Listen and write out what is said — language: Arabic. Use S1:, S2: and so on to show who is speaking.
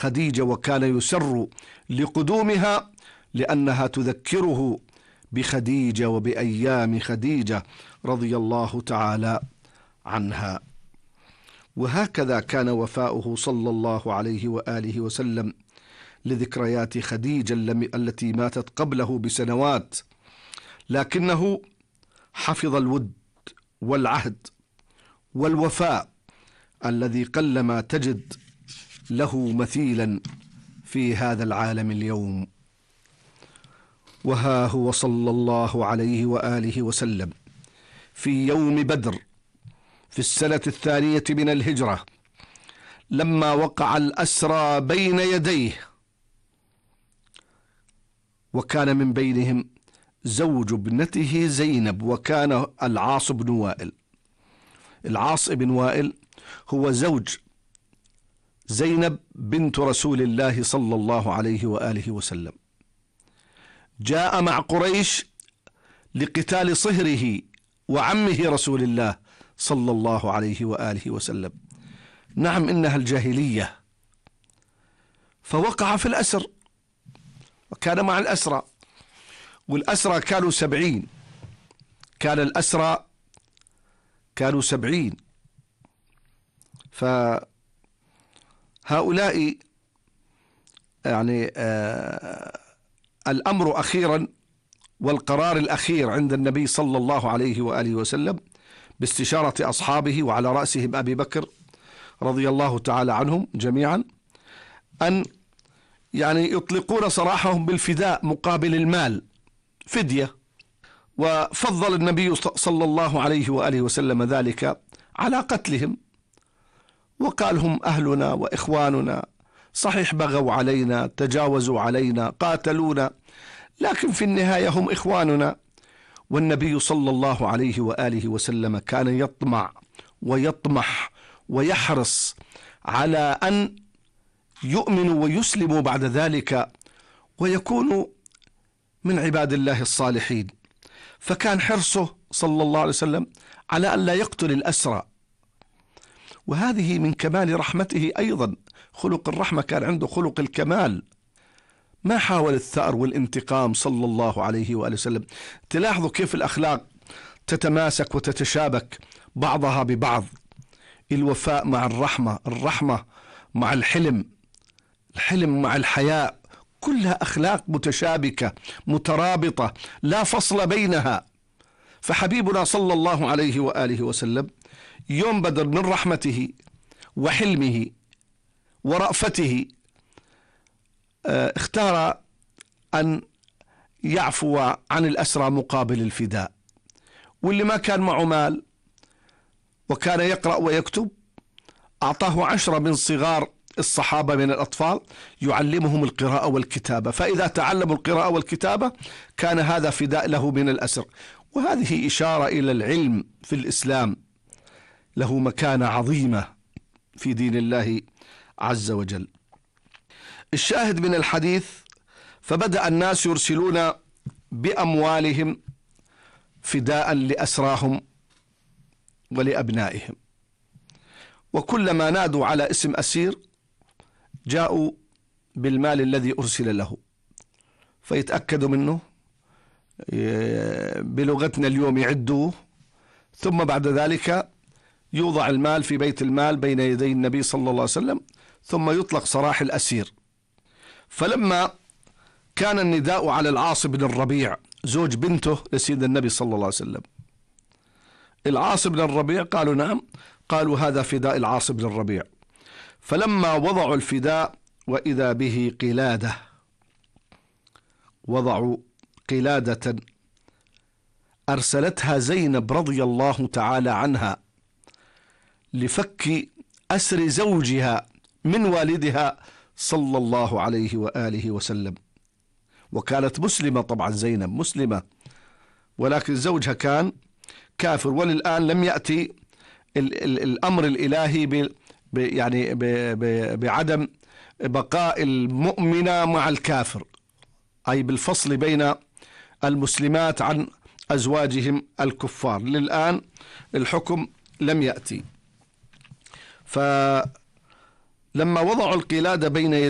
S1: خديجة، وكان يسر لقدومها لأنها تذكره بخديجة وبأيام خديجة رضي الله تعالى عنها. وهكذا كان وفاؤه صلى الله عليه وآله وسلم لذكريات خديجة التي ماتت قبله بسنوات، لكنه حفظ الود والعهد والوفاء الذي قلما تجد له مثيلا في هذا العالم اليوم. وها هو صلى الله عليه وآله وسلم في يوم بدر في السنة 2 من الهجرة، لما وقع الأسرى بين يديه، وكان من بينهم زوج ابنته زينب، وكان العاص بن وائل. العاص بن وائل هو زوج زينب بنت رسول الله صلى الله عليه وآله وسلم. جاء مع قريش لقتال صهره وعمه رسول الله صلى الله عليه وآله وسلم. نعم، إنها الجاهلية. فوقع في الأسر، وكان مع الأسرى، والأسرى كانوا 70. كان الأسرى كانوا 70. فهؤلاء يعني الأمر أخيرا والقرار الأخير عند النبي صلى الله عليه وآله وسلم باستشارة أصحابه، وعلى رأسهم أبي بكر رضي الله تعالى عنهم جميعا، أن يعني يطلقون سراحهم بالفداء مقابل المال، فدية. وفضل النبي صلى الله عليه وآله وسلم ذلك على قتلهم، وقال هم أهلنا وإخواننا، صحيح بغوا علينا، تجاوزوا علينا، قاتلونا، لكن في النهاية هم إخواننا. والنبي صلى الله عليه وآله وسلم كان يطمع ويطمح ويحرص على أن يؤمنوا ويسلموا بعد ذلك ويكونوا من عباد الله الصالحين. فكان حرصه صلى الله عليه وسلم على أن لا يقتل الأسرى، وهذه من كمال رحمته أيضا. خلق الرحمة كان عنده خلق الكمال، ما حاول الثأر والانتقام صلى الله عليه وآله وسلم. تلاحظوا كيف الأخلاق تتماسك وتتشابك بعضها ببعض. الوفاء مع الرحمة، الرحمة مع الحلم، الحلم مع الحياء، كلها أخلاق متشابكة مترابطة لا فصل بينها. فحبيبنا صلى الله عليه وآله وسلم يوم بدر من رحمته وحلمه ورأفته اختار أن يعفو عن الأسرى مقابل الفداء. واللي ما كان معه مال وكان يقرأ ويكتب أعطاه 10 من صغار الصحابة من الأطفال يعلمهم القراءة والكتابة، فإذا تعلموا القراءة والكتابة كان هذا فداء له من الأسر. وهذه إشارة إلى العلم في الإسلام، له مكانة عظيمة في دين الله عز وجل. الشاهد من الحديث: فبدأ الناس يرسلون بأموالهم فداء لأسراهم ولأبنائهم، وكلما نادوا على اسم أسير جاءوا بالمال الذي أرسل له، فيتأكدوا منه، بلغتنا اليوم يعدوه، ثم بعد ذلك يوضع المال في بيت المال بين يدي النبي صلى الله عليه وسلم، ثم يطلق سراح الأسير. فلما كان النداء على العاص بن الربيع زوج بنته لسيدنا النبي صلى الله عليه وسلم، العاص بن الربيع قالوا نعم، قالوا هذا فداء العاص بن الربيع. فلما وضعوا الفداء وإذا به قلادة، وضعوا قلادة أرسلتها زينب رضي الله تعالى عنها لفك أسر زوجها من والدها صلى الله عليه وآله وسلم. وكانت مسلمة طبعا، زينب مسلمة، ولكن زوجها كان كافر. وللآن لم يأتي الأمر الإلهي يعني بعدم بقاء المؤمنة مع الكافر، أي بالفصل بين المسلمات عن أزواجهم الكفار. للآن الحكم لم يأتي. فلما وضعوا القلادة بين